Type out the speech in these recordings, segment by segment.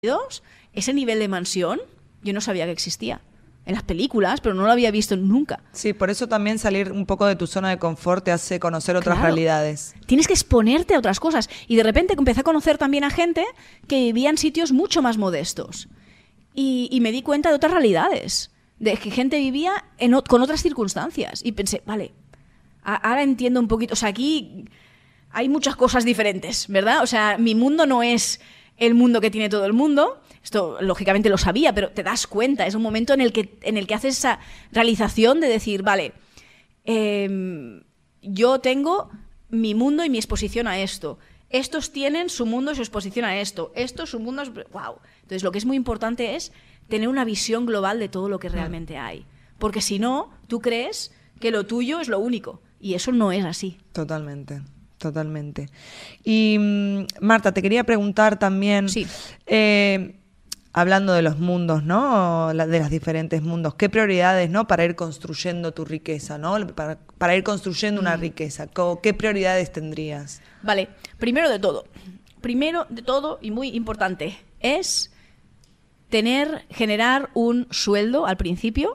ese nivel de mansión, yo no sabía que existía. En las películas, pero no lo había visto nunca. Sí, por eso también salir un poco de tu zona de confort te hace conocer otras realidades. Tienes que exponerte a otras cosas. Y de repente empecé a conocer también a gente que vivía en sitios mucho más modestos. Y me di cuenta de otras realidades. De que gente vivía con otras circunstancias. Y pensé, vale, ahora entiendo un poquito. O sea, aquí hay muchas cosas diferentes, ¿verdad? O sea, mi mundo no es el mundo que tiene todo el mundo. Esto, lógicamente, lo sabía, pero te das cuenta. Es un momento en el que haces esa realización de decir, vale, yo tengo mi mundo y mi exposición a esto. Estos tienen su mundo y su exposición a esto. Esto, su mundo es... ¡Wow! Entonces, lo que es muy importante es tener una visión global de todo lo que realmente hay. Porque si no, tú crees que lo tuyo es lo único. Y eso no es así. Totalmente. Totalmente. Y, Marta, te quería preguntar también... Sí. Hablando de los mundos, ¿no? De los diferentes mundos. ¿Qué prioridades, ¿no? Para ir construyendo tu riqueza, ¿no? Para ir construyendo una riqueza. ¿Qué prioridades tendrías? Vale. Primero de todo, y muy importante, es generar un sueldo al principio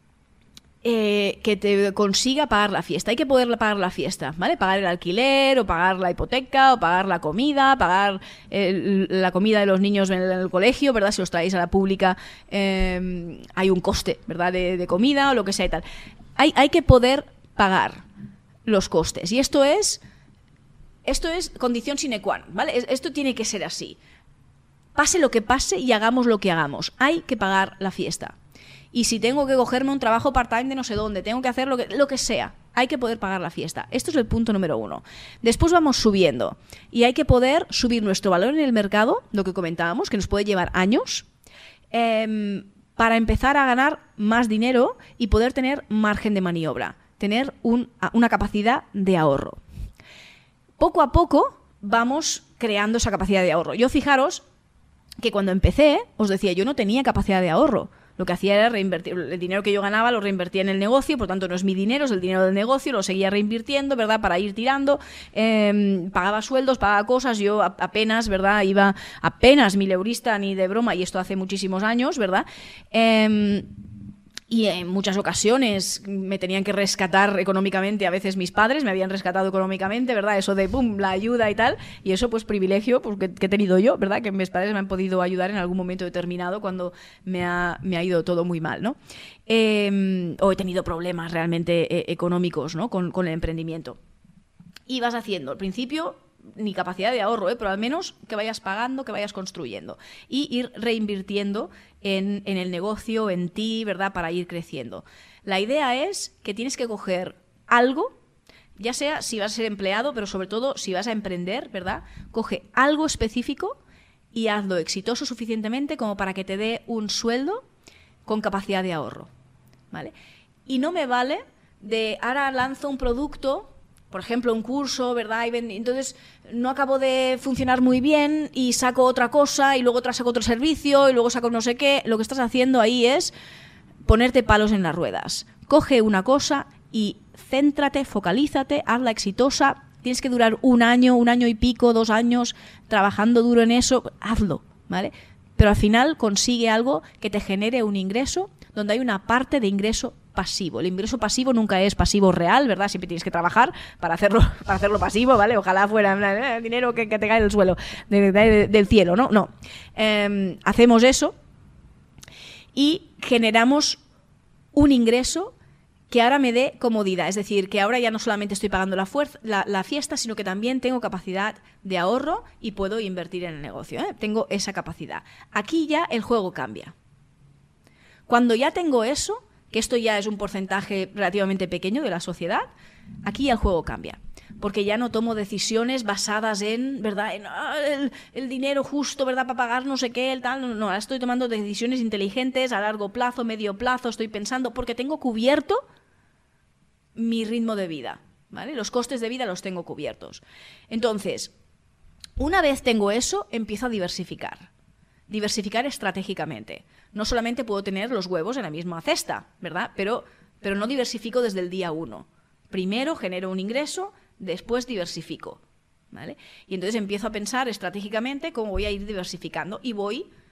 que te consiga pagar la fiesta. Hay que poder pagar la fiesta, ¿vale? Pagar el alquiler, o pagar la hipoteca, o pagar la comida, pagar la comida de los niños en el colegio, ¿verdad? Si los traéis a la pública, hay un coste, ¿verdad? De comida o lo que sea y tal. Hay que poder pagar los costes. Y esto es condición sine qua non, ¿vale? Esto tiene que ser así. Pase lo que pase y hagamos lo que hagamos. Hay que pagar la fiesta. Y si tengo que cogerme un trabajo part-time de no sé dónde, tengo que hacer lo que sea, hay que poder pagar la fiesta. Esto es el punto número 1. Después vamos subiendo. Y hay que poder subir nuestro valor en el mercado, lo que comentábamos, que nos puede llevar años, para empezar a ganar más dinero y poder tener margen de maniobra, tener una capacidad de ahorro. Poco a poco vamos creando esa capacidad de ahorro. Yo, fijaros que cuando empecé, os decía, yo no tenía capacidad de ahorro. Lo que hacía era reinvertir. El dinero que yo ganaba lo reinvertía en el negocio, por tanto no es mi dinero, es el dinero del negocio, lo seguía reinvirtiendo, ¿verdad? Para ir tirando, pagaba sueldos, pagaba cosas, yo apenas, ¿verdad? Iba apenas mileurista ni de broma, y esto hace muchísimos años, ¿verdad? Y en muchas ocasiones me tenían que rescatar económicamente, a veces mis padres me habían rescatado económicamente, ¿verdad? Eso de pum, la ayuda y tal, y eso pues privilegio pues, que he tenido yo, ¿verdad? Que mis padres me han podido ayudar en algún momento determinado cuando me ha ido todo muy mal, ¿no? O he tenido problemas realmente económicos, ¿no? Con el emprendimiento. Y vas haciendo, al principio, ni capacidad de ahorro, pero al menos que vayas pagando, que vayas construyendo y ir reinvirtiendo en el negocio, en ti, ¿verdad? Para ir creciendo. La idea es que tienes que coger algo, ya sea si vas a ser empleado, pero sobre todo si vas a emprender, ¿verdad? Coge algo específico y hazlo exitoso suficientemente como para que te dé un sueldo con capacidad de ahorro, ¿vale? Y no me vale de ahora lanzo un producto, por ejemplo, un curso, ¿verdad? Y entonces no acabo de funcionar muy bien y saco otra cosa y luego saco otro servicio y luego saco no sé qué. Lo que estás haciendo ahí es ponerte palos en las ruedas. Coge una cosa y céntrate, focalízate, hazla exitosa. Tienes que durar un año y pico, 2 años trabajando duro en eso. Hazlo, ¿vale? Pero al final consigue algo que te genere un ingreso donde hay una parte de ingreso pasivo. El ingreso pasivo nunca es pasivo real, ¿verdad? Siempre tienes que trabajar para hacerlo pasivo, ¿vale? Ojalá fuera dinero que te cae del suelo, del cielo, ¿no? No. Hacemos eso y generamos un ingreso que ahora me dé comodidad. Es decir, que ahora ya no solamente estoy pagando la fiesta, sino que también tengo capacidad de ahorro y puedo invertir en el negocio, ¿eh? Tengo esa capacidad. Aquí ya el juego cambia. Cuando ya tengo eso, que esto ya es un porcentaje relativamente pequeño de la sociedad, aquí ya el juego cambia. Porque ya no tomo decisiones basadas en, ¿verdad? El dinero justo, ¿verdad? Para pagar no sé qué, el tal. No, ahora estoy tomando decisiones inteligentes a largo plazo, medio plazo, estoy pensando, porque tengo cubierto mi ritmo de vida, ¿vale? Los costes de vida los tengo cubiertos. Entonces, una vez tengo eso, empiezo a diversificar. Diversificar estratégicamente. No solamente puedo tener los huevos en la misma cesta, ¿verdad? Pero no diversifico desde el día 1. Primero genero un ingreso, después diversifico, ¿vale? Y entonces empiezo a pensar estratégicamente cómo voy a ir diversificando y voy